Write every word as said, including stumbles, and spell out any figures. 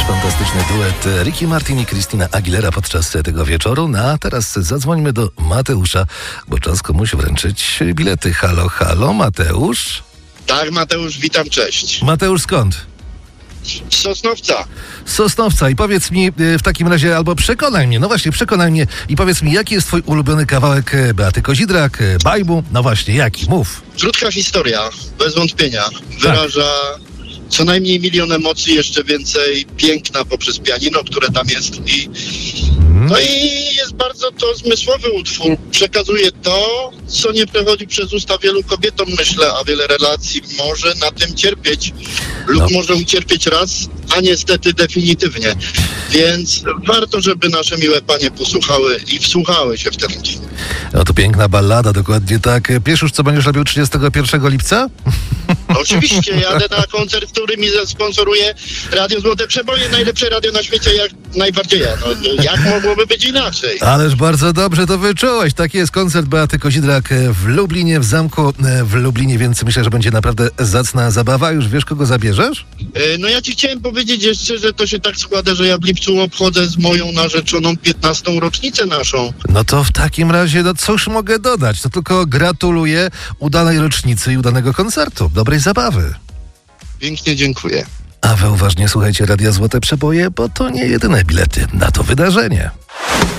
fantastyczny duet Ricky Martin i Christina Aguilera podczas tego wieczoru. No a teraz zadzwońmy do Mateusza, bo czas komuś wręczyć bilety. Halo, halo, Mateusz? Tak, Mateusz, witam, cześć. Mateusz, skąd? Z Sosnowca. Z Sosnowca. I powiedz mi w takim razie, albo przekonaj mnie, no właśnie, przekonaj mnie i powiedz mi, jaki jest twój ulubiony kawałek Beaty Kozidrak, Bajbu? No właśnie, jaki? Mów. Krótka historia, bez wątpienia. Wyraża co najmniej milion emocji, jeszcze więcej piękna poprzez pianino, które tam jest. I, no i jest bardzo to zmysłowy utwór. Przekazuje to, co nie przechodzi przez usta wielu kobietom, myślę, a wiele relacji może na tym cierpieć lub No. może ucierpieć raz, a niestety definitywnie. Więc warto, żeby nasze miłe panie posłuchały i wsłuchały się w ten utwór. No to piękna ballada, dokładnie tak. Wiesz już, co będziesz robił trzydziestego pierwszego lipca? Oczywiście, jadę na koncert, który mi zasponsoruje Radio Złote Przeboje, najlepsze radio na świecie, jak najbardziej ja. No, jak mogłoby być inaczej? Ależ bardzo dobrze to wyczułeś. Taki jest koncert Beaty Kozidrak w Lublinie, w zamku w Lublinie, więc myślę, że będzie naprawdę zacna zabawa. Już wiesz, kogo zabierzesz? E, No ja ci chciałem powiedzieć jeszcze, że to się tak składa, że ja w lipcu obchodzę z moją narzeczoną piętnastą rocznicę naszą. No to w takim razie, no cóż mogę dodać? To tylko gratuluję udanej rocznicy i udanego koncertu. Dobrej zabawy. Pięknie dziękuję. A wy uważnie słuchajcie Radia Złote Przeboje, bo to nie jedyne bilety na to wydarzenie.